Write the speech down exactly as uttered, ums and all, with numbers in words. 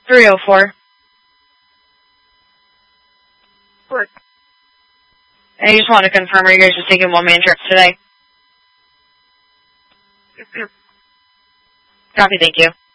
three oh four. What? I just want to confirm, are you guys just taking one-man trips today? Yep, yep. Copy, thank you.